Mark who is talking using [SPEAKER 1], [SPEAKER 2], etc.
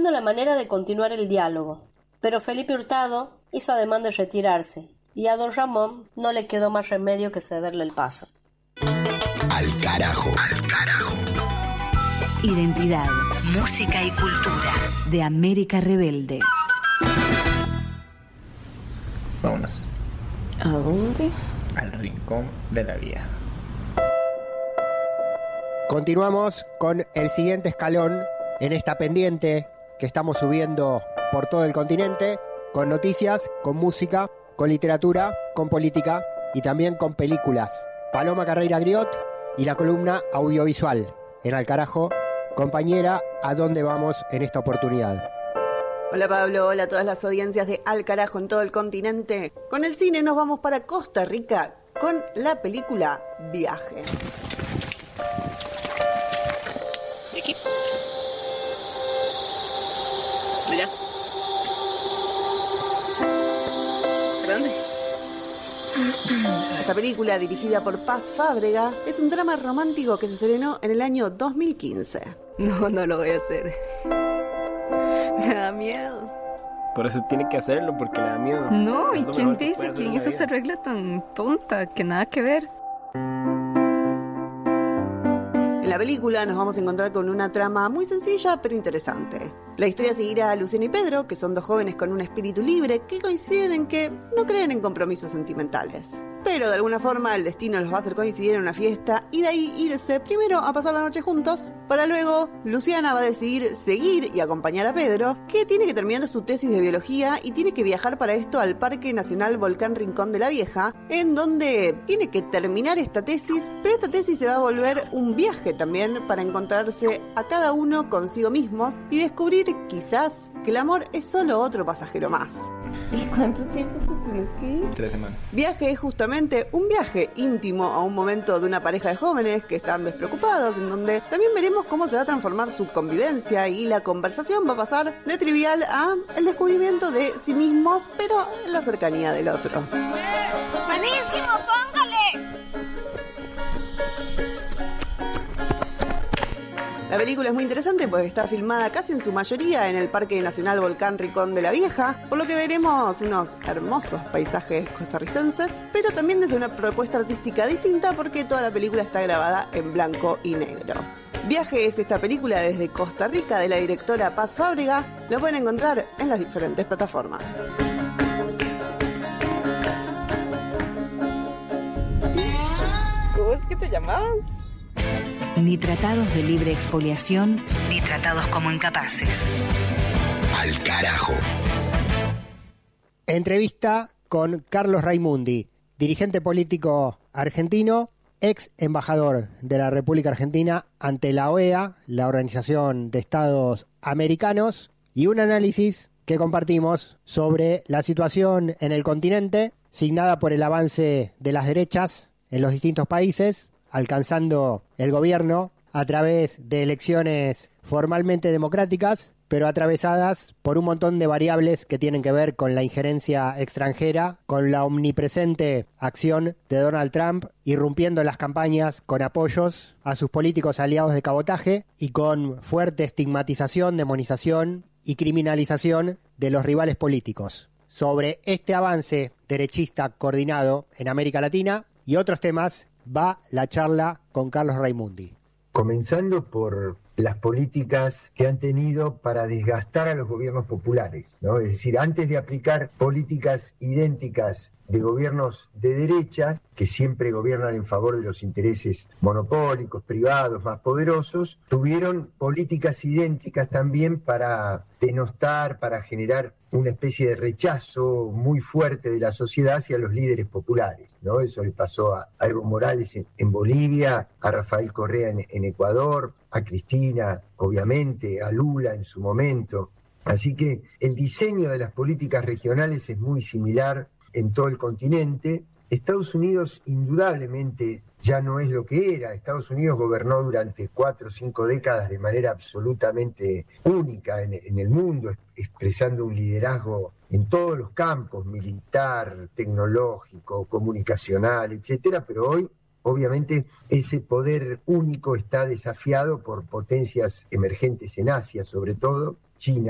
[SPEAKER 1] buscando la manera de continuar el diálogo. Pero Felipe Hurtado hizo ademán de retirarse, y a don Ramón no le quedó más remedio que cederle el paso.
[SPEAKER 2] Al carajo. Al carajo.
[SPEAKER 3] Identidad, música y cultura de América Rebelde.
[SPEAKER 4] Vámonos.
[SPEAKER 5] ¿A dónde?
[SPEAKER 4] Al rincón de la vieja.
[SPEAKER 6] Continuamos con el siguiente escalón en esta pendiente que estamos subiendo por todo el continente, con noticias, con música, con literatura, con política y también con películas. Paloma Carreira Griot y la columna audiovisual. En Al Carajo, compañera, ¿a dónde vamos en esta oportunidad?
[SPEAKER 5] Hola Pablo, hola a todas las audiencias de Al Carajo en todo el continente. Con el cine nos vamos para Costa Rica con la película Viaje.
[SPEAKER 7] ¿De aquí? ¿De allá? ¿Para dónde?
[SPEAKER 5] Esta película, dirigida por Paz Fábrega, es un drama romántico que se estrenó en el año 2015.
[SPEAKER 7] No lo voy a hacer. Me da miedo.
[SPEAKER 4] Por eso tiene que hacerlo, porque le da miedo.
[SPEAKER 7] No, ¿y
[SPEAKER 4] Es lo
[SPEAKER 7] quién
[SPEAKER 4] mejor que
[SPEAKER 7] dice
[SPEAKER 4] puede hacer
[SPEAKER 7] que
[SPEAKER 4] en la
[SPEAKER 7] hizo esa
[SPEAKER 4] vida.
[SPEAKER 7] regla tan tonta que nada que ver?
[SPEAKER 5] En la película nos vamos a encontrar con una trama muy sencilla pero interesante. La historia seguirá a Luciano y Pedro, que son dos jóvenes con un espíritu libre que coinciden en que no creen en compromisos sentimentales. Pero de alguna forma el destino los va a hacer coincidir en una fiesta y de ahí irse primero a pasar la noche juntos, para luego Luciana va a decidir seguir y acompañar a Pedro, que tiene que terminar su tesis de biología y tiene que viajar para esto al Parque Nacional Volcán Rincón de la Vieja, en donde tiene que terminar esta tesis, pero esta tesis se va a volver un viaje también para encontrarse a cada uno consigo mismos y descubrir quizás que el amor es solo otro pasajero más.
[SPEAKER 7] ¿Y cuánto tiempo te tienes que ir?
[SPEAKER 4] 3 semanas.
[SPEAKER 5] Viaje es justamente un viaje íntimo a un momento de una pareja de jóvenes que están despreocupados, en donde también veremos cómo se va a transformar su convivencia y la conversación va a pasar de trivial a el descubrimiento de sí mismos, pero en la cercanía del otro.
[SPEAKER 8] ¡Buenísimo! ¡Póngale!
[SPEAKER 5] La película es muy interesante porque está filmada casi en su mayoría en el Parque Nacional Volcán Rincón de la Vieja, por lo que veremos unos hermosos paisajes costarricenses, pero también desde una propuesta artística distinta porque toda la película está grabada en blanco y negro. Viaje es esta película desde Costa Rica de la directora Paz Fábrega. La pueden encontrar en las diferentes plataformas.
[SPEAKER 7] ¿Cómo es que te llamabas?
[SPEAKER 3] Ni tratados de libre expoliación, ni tratados como incapaces.
[SPEAKER 2] Al carajo.
[SPEAKER 6] Entrevista con Carlos Raimundi, dirigente político argentino, ex embajador de la República Argentina ante la OEA, la Organización de Estados Americanos, y un análisis que compartimos sobre la situación en el continente, signada por el avance de las derechas en los distintos países, alcanzando el gobierno a través de elecciones formalmente democráticas, pero atravesadas por un montón de variables que tienen que ver con la injerencia extranjera, con la omnipresente acción de Donald Trump, irrumpiendo en las campañas con apoyos a sus políticos aliados de cabotaje y con fuerte estigmatización, demonización y criminalización de los rivales políticos. Sobre este avance derechista coordinado en América Latina y otros temas va la charla con Carlos Raimundi.
[SPEAKER 9] Comenzando por las políticas que han tenido para desgastar a los gobiernos populares, ¿no? Es decir, antes de aplicar políticas idénticas de gobiernos de derechas, que siempre gobiernan en favor de los intereses monopólicos, privados, más poderosos, tuvieron políticas idénticas también para denostar, para generar una especie de rechazo muy fuerte de la sociedad hacia los líderes populares, ¿no? Eso le pasó a Evo Morales en Bolivia, a Rafael Correa en Ecuador, a Cristina, obviamente, a Lula en su momento. Así que el diseño de las políticas regionales es muy similar en todo el continente. Estados Unidos indudablemente ya no es lo que era. Estados Unidos gobernó durante 4 o 5 décadas de manera absolutamente única en el mundo, expresando un liderazgo en todos los campos, militar, tecnológico, comunicacional, etcétera, pero hoy obviamente ese poder único está desafiado por potencias emergentes en Asia, sobre todo China,